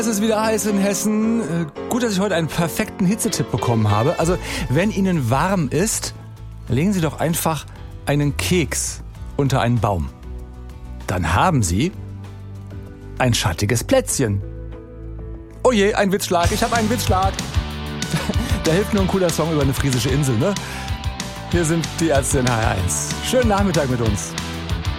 Es ist wieder heiß in Hessen. Gut, dass ich heute einen perfekten Hitzetipp bekommen habe. Also, wenn Ihnen warm ist, legen Sie doch einfach einen Keks unter einen Baum. Dann haben Sie ein schattiges Plätzchen. Oh je, ein Witzschlag. Ich habe einen Witzschlag. Da hilft nur ein cooler Song über eine friesische Insel, ne? Hier sind die Ärzte in HR1. Schönen Nachmittag mit uns.